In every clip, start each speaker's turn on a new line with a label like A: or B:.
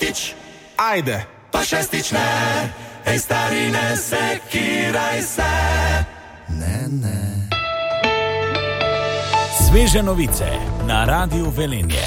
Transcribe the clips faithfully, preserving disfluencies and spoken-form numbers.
A: petič.
B: Ajde.
A: Pa šestič ne, ej stari ne sekiraj se.
C: Ne, ne.
D: Sveže novice na Radiu Velenje.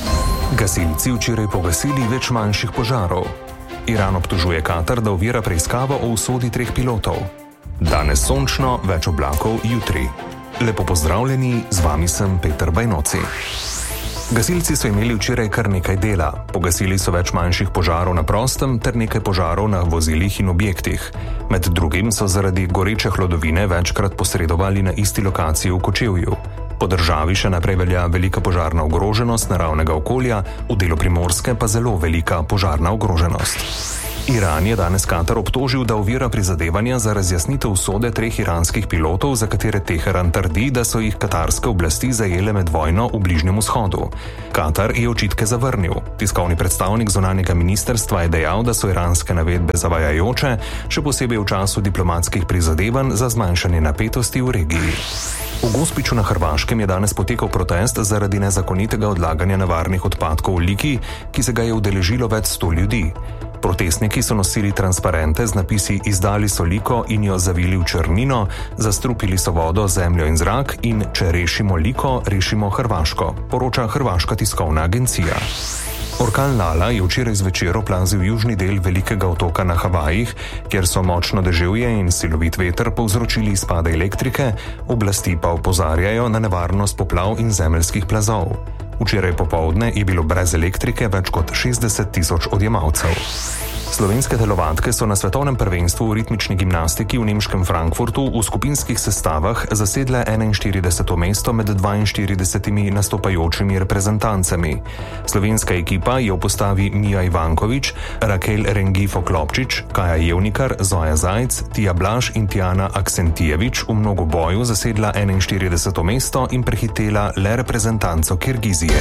E: Gasilci včeraj pogasili več manjših požarov. Iran obtožuje Katar, da ovira preiskavo o usodi treh pilotov. Danes sončno, več oblakov jutri. Lepo pozdravljeni, z vami sem Peter Bajnoci. Gasilci so imeli včeraj kar nekaj dela. Pogasili so več manjših požarov na prostem ter nekaj požarov na vozilih in objektih. Med drugim so zaradi goreče hlodovine večkrat posredovali na isti lokaciji v Kočevju. Po državi še naprej velja velika požarna ogroženost naravnega okolja, v delu Primorske pa zelo velika požarna ogroženost. Iran je danes Katar obtožil, da ovira prizadevanja za razjasnitev usode treh iranskih pilotov, za katere Teheran trdi, da so jih katarske oblasti zajele med vojno v Bližnjem vzhodu. Katar je očitke zavrnil. Tiskovni predstavnik zunanjega ministrstva je dejal, da so iranske navedbe zavajajoče, še posebej v času diplomatskih prizadevanj za zmanjšanje napetosti v regiji. V Gospiću na Hrvaškem je danes potekal protest zaradi nezakonitega odlaganja nevarnih odpadkov v Liki, ki se ga je udeležilo več sto ljudi. Protestniki so nosili transparente z napisi "Izdali so Liko in jo zavili v črnino", "Zastrupili so vodo, zemljo in zrak" in "Če rešimo Liko, rešimo Hrvaško", poroča Hrvaška tiskovna agencija. Orkan Lala je včeraj zvečer oplazil južni del velikega otoka na Havajih, kjer so močno deževje in silovit veter povzročili izpade elektrike, oblasti pa opozarjajo na nevarnost poplav in zemeljskih plazov. Včeraj popoldne je bilo brez elektrike več kot šestdeset tisoč odjemalcev. Slovenske telovadke so na svetovnem prvenstvu v ritmični gimnastiki v nemškem Frankfurtu v skupinskih sestavah zasedle enainštirideseto mesto med dvainštiridesetimi nastopajočimi reprezentancami. Slovenska ekipa je v postavi Mija Ivankovič, Rakel Rengifo-Klopčič, Kaja Jevnikar, Zoja Zajc, Tija Blaž in Tijana Aksentijevič v mnogoboju zasedla enainštirideseto mesto in prehitela le reprezentanco Kirgizije.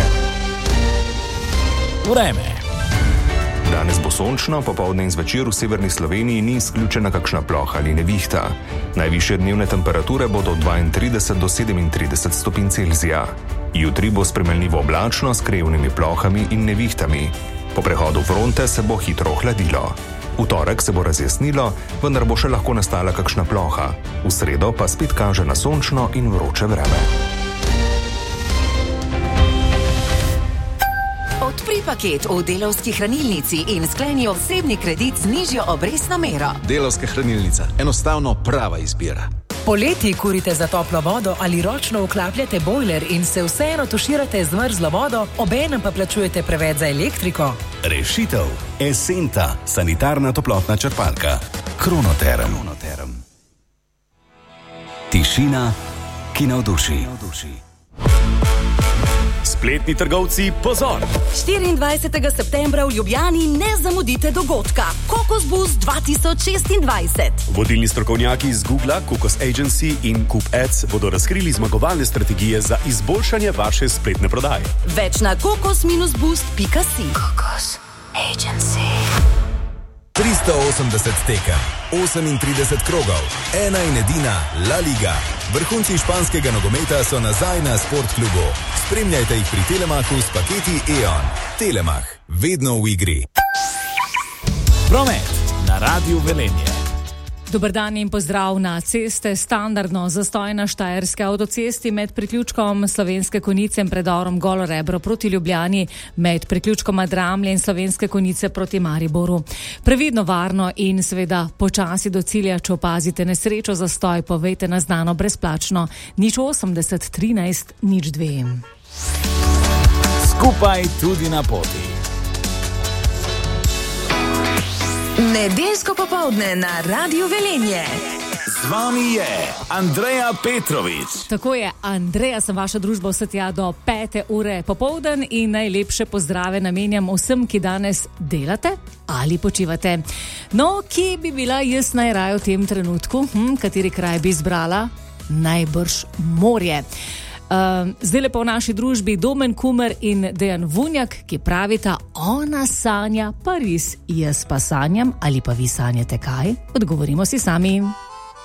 D: Vreme.
E: Danes bo sončno, popoldne in zvečer v severni Sloveniji ni izključena kakšna ploha ali nevihta. Najvišje dnevne temperature bodo od dvaintrideset do sedemintrideset stopinj Celzija. Jutri bo spremenljivo oblačno s krajevnimi plohami in nevihtami. Po prehodu fronte se bo hitro ohladilo. V torek se bo razjasnilo, vendar bo še lahko nastala kakšna ploha. V sredo pa spet kaže na sončno in vroče vreme.
F: Odpri paket v Delavski hranilnici in skleni osebni kredit z nižjo obrestno mero.
B: Delavska hranilnica. Enostavno prava izbira.
G: Poleti kurite za toplo vodo ali ročno vklapljate bojler in se vseeno tuširate z mrzlo vodo, obenem pa plačujete preveč za elektriko.
D: Rešitev. Esenta. Sanitarna toplotna črpalka. Kronoterm. Kronoterm. Tišina, ki navduši. Spletni trgovci, pozor!
F: štiriindvajsetega septembra v Ljubljani ne zamudite dogodka Kokos Boost dva tisoč šestindvajset.
H: Vodilni strokovnjaki iz Googla, Kokos Agency in Coop Ads bodo razkrili zmagovalne strategije za izboljšanje vaše spletne prodaje.
F: Več na kokos boost pika si. Kokos Agency.
C: tristo osemdeset tekem, osemintrideset krogov, ena in edina La Liga. Vrhunci španskega nogometa so nazaj na Sportklubu. Spremljajte jih pri Telemachu s paketi E O N. Telemach, vedno v igri.
D: Promet na Radiu Velenje.
G: Dober dan in pozdrav na ceste. Standardno zastoj na štajerski avtocesti med priključkom Slovenske Konjice in predorom Golo Rebro proti Ljubljani, med priključkom Dramlje in Slovenske Konjice proti Mariboru. Previdno, varno in seveda počasi do cilja, če opazite nesrečo, zastoj, povejte na znano brezplačno nič osemdeset trinajst nič dve.
D: Skupaj tudi na poti.
F: Nedeljsko popoldne na Radiu Velenje.
D: Z vami je Andreja Petrovič.
G: Tako je, Andreja, sem vaša družba vse tja do pete ure popoldan in najlepše pozdrave namenjam vsem, ki danes delate ali počivate. No, kje bi bila jaz najraje v tem trenutku? Hm, kateri kraj bi izbrala? Najbrž morje. Uh, zdaj lepo v naši družbi Domen Kumer in Dejan Vunjak, ki pravita, ona sanja Pariz, jaz pa sanjam, ali pa vi sanjate kaj? Odgovorimo si sami.